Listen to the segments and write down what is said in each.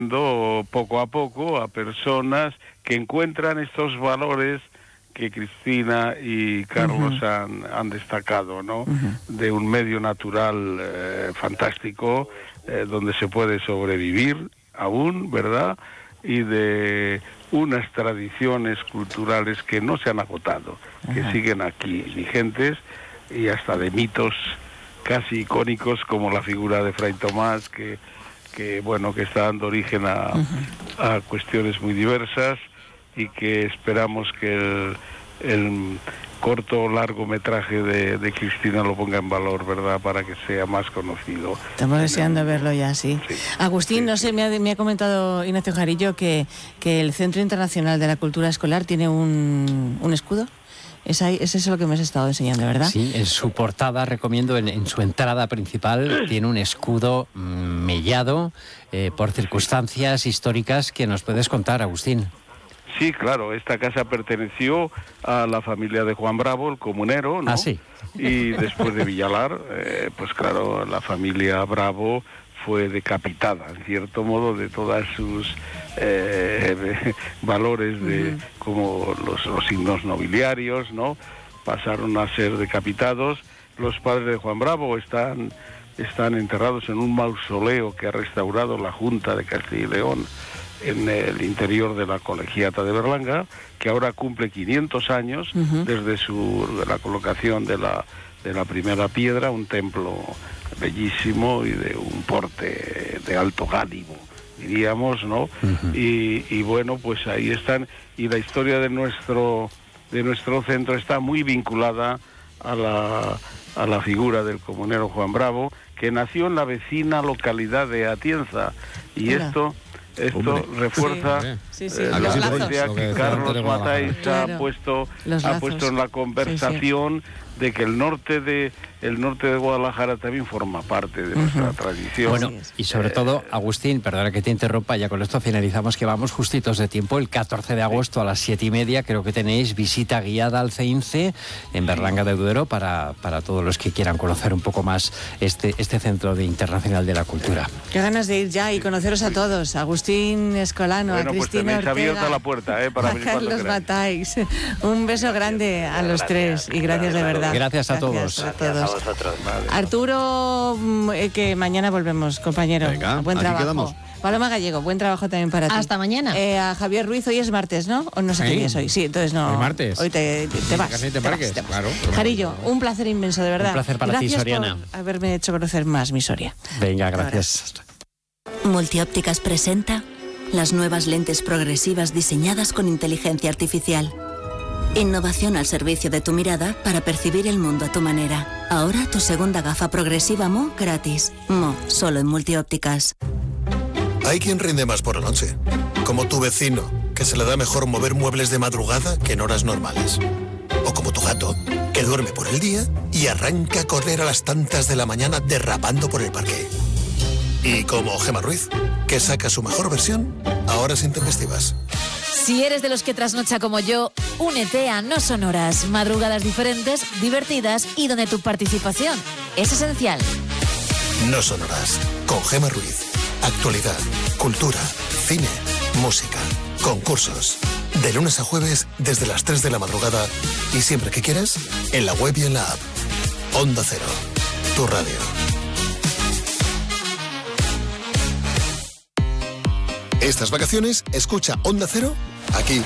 poco a poco a personas que encuentran estos valores que Cristina y Carlos han destacado, ¿no? De un medio natural fantástico, donde se puede sobrevivir aún, ¿verdad? Y de unas tradiciones culturales que no se han agotado, que siguen aquí vigentes, y hasta de mitos casi icónicos como la figura de Fray Tomás, que está dando origen a cuestiones muy diversas, y que esperamos que el corto o largometraje de Cristina lo ponga en valor, ¿verdad?, para que sea más conocido. Estamos deseando verlo ya, sí. Agustín, no sé, me ha comentado Ignacio Jarillo que el Centro Internacional de la Cultura Escolar tiene un escudo. Es eso lo que me has estado enseñando, ¿verdad? Sí, en su portada, recomiendo, en su entrada principal, tiene un escudo mellado por circunstancias históricas que nos puedes contar, Agustín. Sí, claro, esta casa perteneció a la familia de Juan Bravo, el comunero, ¿no? Ah, sí. Y después de Villalar, pues claro, la familia Bravo fue decapitada, en cierto modo, de todas sus valores, como los signos nobiliarios, ¿no? Pasaron a ser decapitados. Los padres de Juan Bravo están enterrados en un mausoleo que ha restaurado la Junta de Castilla y León en el interior de la Colegiata de Berlanga, que ahora cumple 500 años desde la colocación de la primera piedra, un templo bellísimo y de un porte de alto gálibo, diríamos, ¿no? Y bueno, pues ahí están, y la historia de nuestro centro está muy vinculada a la figura del comunero Juan Bravo, que nació en la vecina localidad de Atienza, y esto refuerza la idea que Carlos Matáis ha puesto en la conversación, de que el norte de Guadalajara también forma parte de nuestra tradición. Bueno, y sobre todo, Agustín, perdona que te interrumpa, ya con esto finalizamos, que vamos justitos de tiempo. El 14 de agosto a las 7:30 creo que tenéis visita guiada al CEINCE en Berlanga de Duero para todos los que quieran conocer un poco más este Centro Internacional de la Cultura. Qué ganas de ir ya y conoceros a todos. Agustín Escolano, a Cristina Ortega, abierta la puerta, para a Carlos Matáis. Un beso grande a los tres y gracias de verdad. Gracias a todos. Gracias a vosotros. Vale. Arturo, que mañana volvemos, compañero. Venga, buen aquí trabajo. quedamos. Paloma Gallego, buen trabajo también para ti. Hasta mañana. A Javier Ruiz, hoy es martes, ¿no? O no sé qué día es hoy. Sí, entonces no. Hoy martes. Hoy te vas. Casi te parques, vas. claro. Jarillo, un placer inmenso, de verdad. Un placer para ti, Soriana. Gracias por haberme hecho conocer más mi Soria. Venga, gracias. Multiópticas presenta las nuevas lentes progresivas diseñadas con inteligencia artificial. Innovación al servicio de tu mirada para percibir el mundo a tu manera. Ahora tu segunda gafa progresiva Mo gratis. Mo, solo en Multiópticas. Hay quien rinde más por la noche, como tu vecino, que se le da mejor mover muebles de madrugada que en horas normales. O como tu gato, que duerme por el día y arranca a correr a las tantas de la mañana derrapando por el parque. Y como Gemma Ruiz, que saca su mejor versión a horas intempestivas. Si eres de los que trasnocha como yo, únete a No Sonoras, madrugadas diferentes, divertidas y donde tu participación es esencial. No Sonoras, con Gemma Ruiz. Actualidad, cultura, cine, música, concursos. De lunes a jueves desde las 3 de la madrugada y siempre que quieras, en la web y en la app. Onda Cero, tu radio. Estas vacaciones, escucha Onda Cero aquí.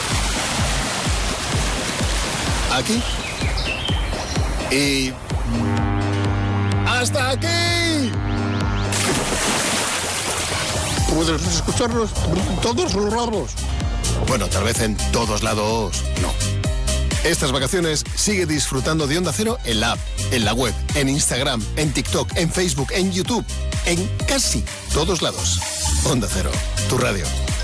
Aquí. Y... ¡hasta aquí! Puedes escucharlos en todos los lados. Bueno, tal vez en todos lados, no. Estas vacaciones sigue disfrutando de Onda Cero en la app, en la web, en Instagram, en TikTok, en Facebook, en YouTube, en casi todos lados. Onda Cero, tu radio.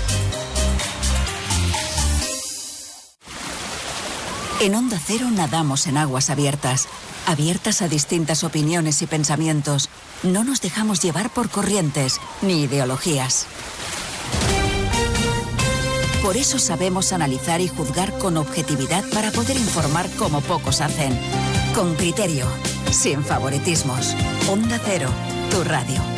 En Onda Cero nadamos en aguas abiertas, abiertas a distintas opiniones y pensamientos. No nos dejamos llevar por corrientes ni ideologías. Por eso sabemos analizar y juzgar con objetividad para poder informar como pocos hacen. Con criterio, sin favoritismos. Onda Cero, tu radio.